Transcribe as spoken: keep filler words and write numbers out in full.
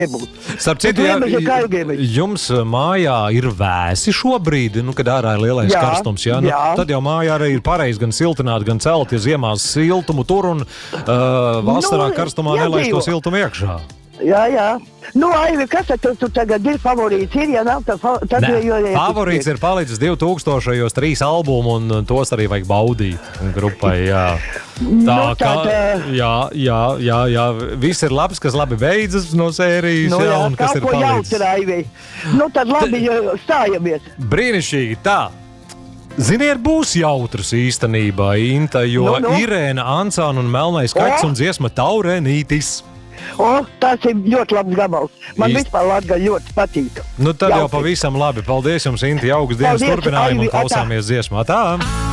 Starp citu, ja, jums mājā ir vēsi šobrīd, nu, kad ārā ir lielais jā, karstums, jā? Nu, jā. Tad jau mājā arī ir pareizi gan siltināt, gan celt, ja ziemās siltumu tur un uh, vasarā nu, karstumā nelaiž to siltumu iekšā. Jā, jā. Nu, Aivi, kas tu, tu tagad ir favorīts? Ir, ja nav, tad, tad ne, jo, jo, favorīts ir palicis divtūkstošajos trīs albumu un tos arī vajag baudīt grupai, jā. Tā nu, kā, tad, jā, jā, jā, jā, viss ir labs, kas labi beidzas no sērijas, nu, jā, jā, un kas ir palicis. Jautri, Aivi. Nu, tad labi, jo stājamies. Brīnišķīgi, tā. Ziniet, būs jautrs īstenībā, Inta, jo nu, nu. Irēna Ansāna un Melnais kaķis un dziesma Taurenītis. O, tas ir ļoti labs gabals. Man Īst... vispār Latga ļoti patīk. Nu, tad Jauki. Jau pavisam labi. Paldies jums, Inti, jaukas dienas turpinājumu un klausāmies dziesmā. Tā!